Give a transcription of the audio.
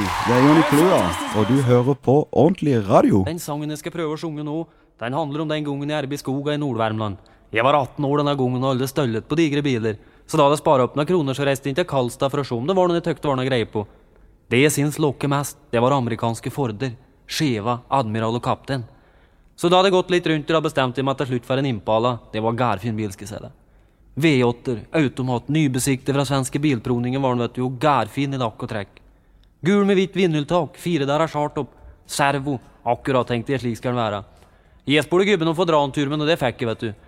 det Johnny Kloa, og du hører på Ordentlig Radio. Den sangen jeg skal prøve å synge nå, den handler om den gangen jeg i skoga i Nord-Värmland. Jeg var 18 år denne gangen og alle støllet på digre biler. Så da hadde jeg sparet opp noen kroner så reiste inn til Karlstad for å se om det var noen jeg tøkte var noe greie på. Det jeg syns lokke mest, det var amerikanske Forder, Cheva, Admiral og Kapten. Så da hadde jeg gått litt rundt og bestemt meg til slutt for en Impala. Det var gærfin bil, skal jeg si det. V8, automat, nybesiktet fra svenske bilprovningen var den, vet du, og gærfin i lakk og trekk. Gul med hvitt vindhjultak, 4 der chartopp, servo, akkurat tenkte jeg slik skal den være. Jeg spurte gubben om å få dra en tur, men det fikk jeg, vet du.